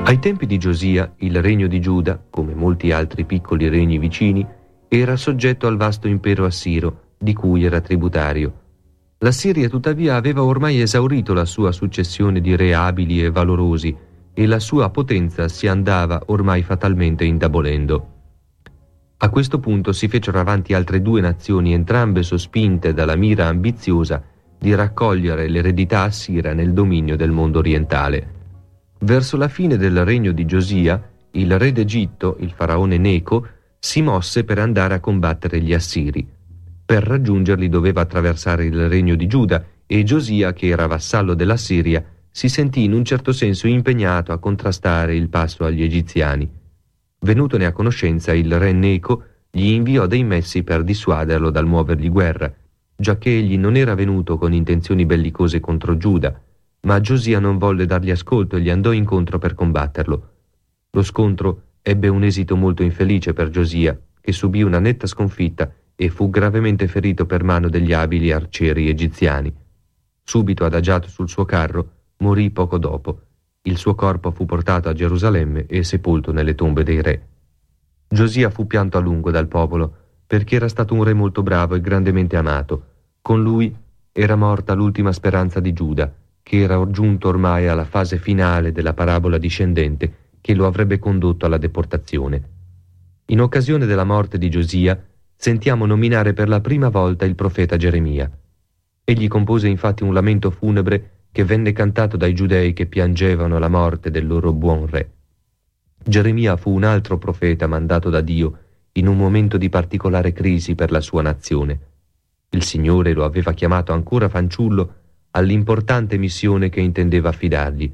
Ai tempi di Giosia, il regno di Giuda, come molti altri piccoli regni vicini, era soggetto al vasto impero assiro, di cui era tributario. La Siria, tuttavia, aveva ormai esaurito la sua successione di re abili e valorosi, e la sua potenza si andava ormai fatalmente indebolendo. A questo punto si fecero avanti altre due nazioni, entrambe sospinte dalla mira ambiziosa di raccogliere l'eredità assira nel dominio del mondo orientale. Verso la fine del regno di Giosia, il re d'Egitto, il faraone Neco, si mosse per andare a combattere gli Assiri. Per raggiungerli doveva attraversare il regno di Giuda e Giosia, che era vassallo della Siria, si sentì in un certo senso impegnato a contrastare il passo agli egiziani. Venutone a conoscenza, il re Neco gli inviò dei messi per dissuaderlo dal muovergli guerra, giacché egli non era venuto con intenzioni bellicose contro Giuda, ma Giosia non volle dargli ascolto e gli andò incontro per combatterlo. Lo scontro ebbe un esito molto infelice per Giosia, che subì una netta sconfitta e fu gravemente ferito per mano degli abili arcieri egiziani. Subito adagiato sul suo carro, morì poco dopo. Il suo corpo fu portato a Gerusalemme e sepolto nelle tombe dei re. Giosia fu pianto a lungo dal popolo, perché era stato un re molto bravo e grandemente amato. Con lui era morta l'ultima speranza di Giuda, che era giunto ormai alla fase finale della parabola discendente che lo avrebbe condotto alla deportazione. In occasione della morte di Giosia, sentiamo nominare per la prima volta il profeta Geremia. Egli compose infatti un lamento funebre che venne cantato dai giudei che piangevano la morte del loro buon re. Geremia fu un altro profeta mandato da Dio in un momento di particolare crisi per la sua nazione. Il Signore lo aveva chiamato ancora fanciullo all'importante missione che intendeva affidargli.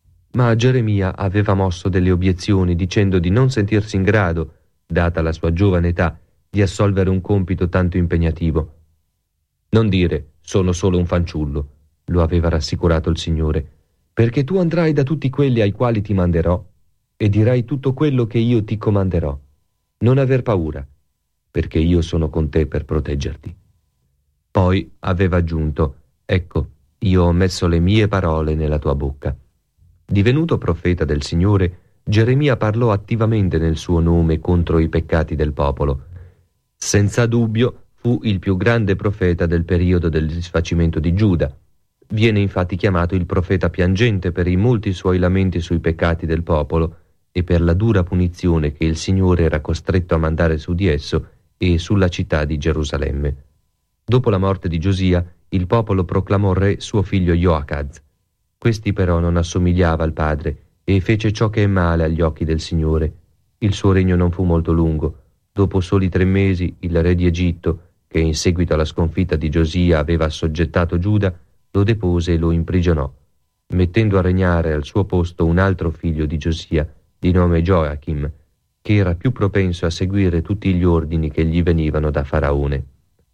Ma Geremia aveva mosso delle obiezioni dicendo di non sentirsi in grado, data la sua giovane età, di assolvere un compito tanto impegnativo. «Non dire, sono solo un fanciullo», lo aveva rassicurato il Signore, «perché tu andrai da tutti quelli ai quali ti manderò e dirai tutto quello che io ti comanderò. Non aver paura, perché io sono con te per proteggerti». Poi aveva aggiunto: «Ecco, io ho messo le mie parole nella tua bocca». Divenuto profeta del Signore, Geremia parlò attivamente nel suo nome contro i peccati del popolo. Senza dubbio fu il più grande profeta del periodo del disfacimento di Giuda. Viene infatti chiamato il profeta piangente per i molti suoi lamenti sui peccati del popolo e per la dura punizione che il Signore era costretto a mandare su di esso e sulla città di Gerusalemme. Dopo la morte di Giosia, il popolo proclamò re suo figlio Joacaz. Questi però non assomigliava al padre e fece ciò che è male agli occhi del Signore. Il suo regno non fu molto lungo. Dopo soli 3 mesi, il re di Egitto, che in seguito alla sconfitta di Giosia aveva assoggettato Giuda, lo depose e lo imprigionò, mettendo a regnare al suo posto un altro figlio di Giosia, di nome Gioachim, che era più propenso a seguire tutti gli ordini che gli venivano da Faraone.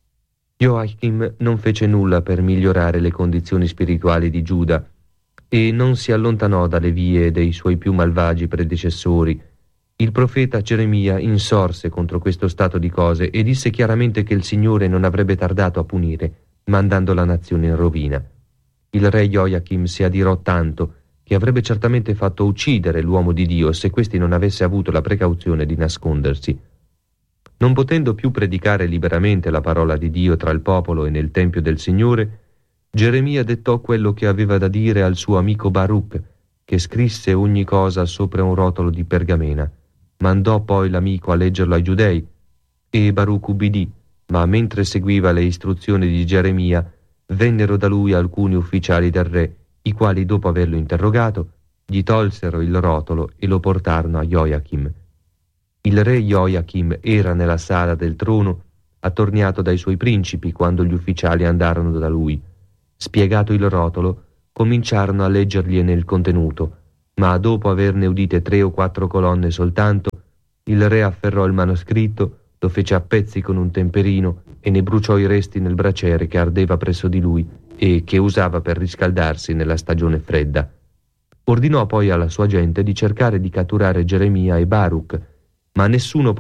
Joachim non fece nulla per migliorare le condizioni spirituali di Giuda e non si allontanò dalle vie dei suoi più malvagi predecessori. Il profeta Geremia insorse contro questo stato di cose e disse chiaramente che il Signore non avrebbe tardato a punire, mandando la nazione in rovina. Il re Joachim si adirò tanto che avrebbe certamente fatto uccidere l'uomo di Dio se questi non avesse avuto la precauzione di nascondersi. Non potendo più predicare liberamente la parola di Dio tra il popolo e nel tempio del Signore, Geremia dettò quello che aveva da dire al suo amico Baruch, che scrisse ogni cosa sopra un rotolo di pergamena. Mandò poi l'amico a leggerlo ai giudei, e Baruch ubbidì, ma mentre seguiva le istruzioni di Geremia, vennero da lui alcuni ufficiali del re, i quali, dopo averlo interrogato, gli tolsero il rotolo e lo portarono a Joachim. Il re Joachim era nella sala del trono, attorniato dai suoi principi, quando gli ufficiali andarono da lui. Spiegato il rotolo, cominciarono a leggergliene il contenuto, ma dopo averne udite 3 o 4 colonne soltanto, il re afferrò il manoscritto, lo fece a pezzi con un temperino e ne bruciò i resti nel braciere che ardeva presso di lui e che usava per riscaldarsi nella stagione fredda. Ordinò poi alla sua gente di cercare di catturare Geremia e Baruch, ma nessuno